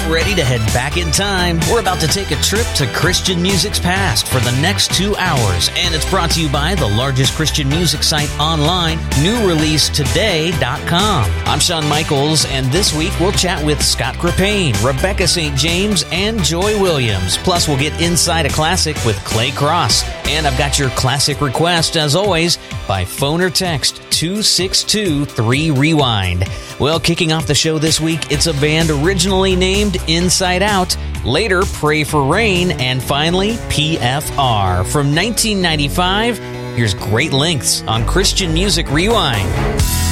ready to head back in time. We're about to take a trip to Christian music's past for the next 2 hours, and it's brought to you by the largest Christian music site online, newreleasetoday.com. I'm Shawn Michaels, and this week we'll chat with Scott Crepane, Rebecca St. James, and Joy Williams. Plus, we'll get inside a classic with Clay Cross. And I've got your classic request, as always, by phone or text 262-3REWIND. Well, kicking off the show this week, it's a band originally named Inside Out, later Pray for Rain, and finally PFR. From 1995, here's Great Lengths on Christian Music Rewind.